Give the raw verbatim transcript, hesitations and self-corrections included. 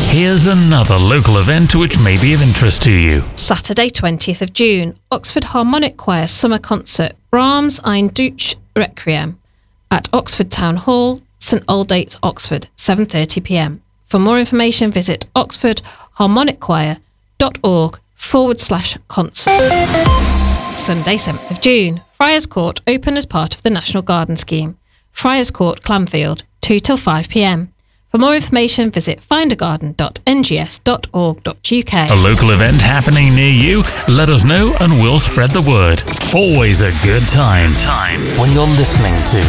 Here's another local event which may be of interest to you. Saturday twentieth of June, Oxford Harmonic Choir Summer Concert, Brahms Ein Deutsch Requiem at Oxford Town Hall, St Aldate's, Oxford, seven thirty p m. For more information, visit oxfordharmonicchoir.org forward slash concert. Sunday seventh of June, Friars Court open as part of the National Garden Scheme. Friars Court, Clanfield, two till five p m. For more information, visit find a garden dot n g s dot org dot u k. A local event happening near you? Let us know and we'll spread the word. Always a good time. Time when you're listening to